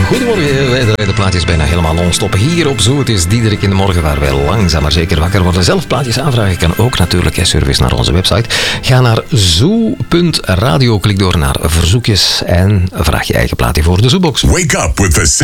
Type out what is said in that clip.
Goedemorgen, wij draaien de plaatjes bijna helemaal non-stop hier op Zo. Het is Diederik in de morgen waar wij langzaam maar zeker wakker worden. Zelf plaatjes aanvragen kan ook natuurlijk. Service naar onze website. Ga naar zo.radio, klik door naar verzoekjes en vraag je eigen plaatje voor de Zoebox. Wake up with the